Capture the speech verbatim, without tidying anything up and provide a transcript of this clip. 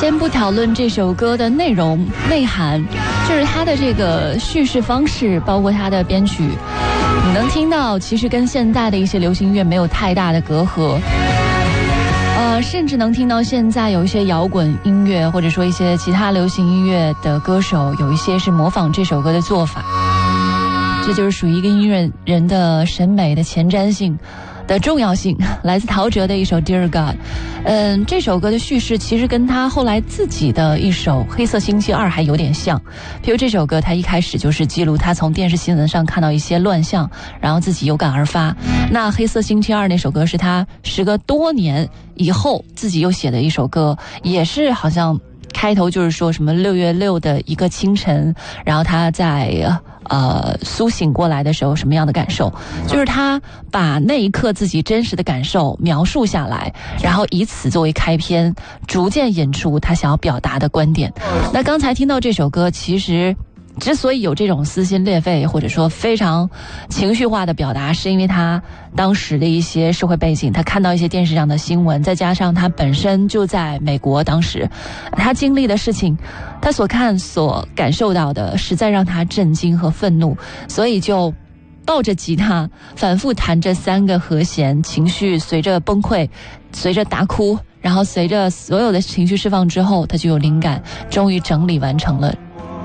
先不讨论这首歌的内容内涵，就是它的这个叙事方式，包括它的编曲，你能听到其实跟现在的一些流行音乐没有太大的隔阂。呃，甚至能听到现在有一些摇滚音乐或者说一些其他流行音乐的歌手，有一些是模仿这首歌的做法。这就是属于一个音乐人的审美的前瞻性的重要性。来自陶喆的一首 Dear God， 嗯，这首歌的叙事其实跟他后来自己的一首黑色星期二还有点像。比如这首歌他一开始就是记录他从电视新闻上看到一些乱象，然后自己有感而发。那黑色星期二那首歌是他时隔多年以后自己又写的一首歌，也是好像开头就是说什么六月六的一个清晨，然后他在呃苏醒过来的时候什么样的感受，就是他把那一刻自己真实的感受描述下来，然后以此作为开篇，逐渐引出他想要表达的观点。那刚才听到这首歌，其实之所以有这种撕心裂肺或者说非常情绪化的表达，是因为他当时的一些社会背景，他看到一些电视上的新闻，再加上他本身就在美国，当时他经历的事情，他所看所感受到的实在让他震惊和愤怒，所以就抱着吉他反复弹着三个和弦，情绪随着崩溃，随着大哭，然后随着所有的情绪释放之后，他就有灵感，终于整理完成了